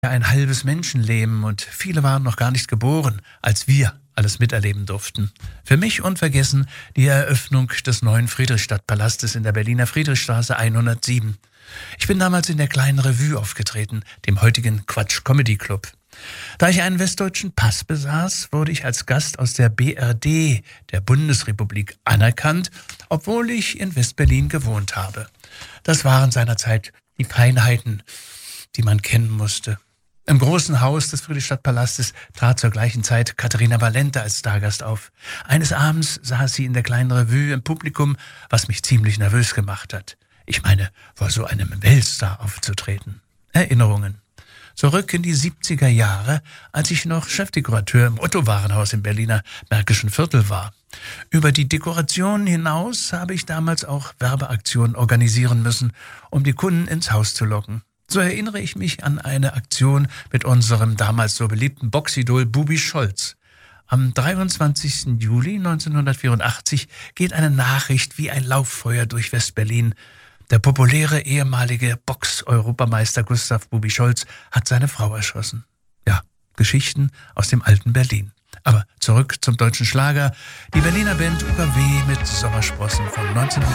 ein halbes Menschenleben und viele waren noch gar nicht geboren, als wir alles miterleben durften. Für mich unvergessen die Eröffnung des neuen Friedrichstadtpalastes in der Berliner Friedrichstraße 107. Ich bin damals in der kleinen Revue aufgetreten, dem heutigen Quatsch Comedy Club. Da ich einen westdeutschen Pass besaß, wurde ich als Gast aus der BRD, der Bundesrepublik, anerkannt, obwohl ich in West-Berlin gewohnt habe. Das waren seinerzeit die Feinheiten, die man kennen musste. Im großen Haus des Friedrichstadtpalastes trat zur gleichen Zeit Katharina Valente als Stargast auf. Eines Abends saß sie in der kleinen Revue im Publikum, was mich ziemlich nervös gemacht hat. Ich meine, vor so einem Weltstar aufzutreten. Erinnerungen. Zurück in die 70er Jahre, als ich noch Chefdekorateur im Otto-Warenhaus im Berliner Märkischen Viertel war. Über die Dekoration hinaus habe ich damals auch Werbeaktionen organisieren müssen, um die Kunden ins Haus zu locken. So erinnere ich mich an eine Aktion mit unserem damals so beliebten Boxidol Bubi Scholz. Am 23. Juli 1984 geht eine Nachricht wie ein Lauffeuer durch West-Berlin. Der populäre ehemalige Box-Europameister Gustav Bubi Scholz hat seine Frau erschossen. Ja, Geschichten aus dem alten Berlin. Aber zurück zum deutschen Schlager. Die Berliner Band UKW mit Sommersprossen von 19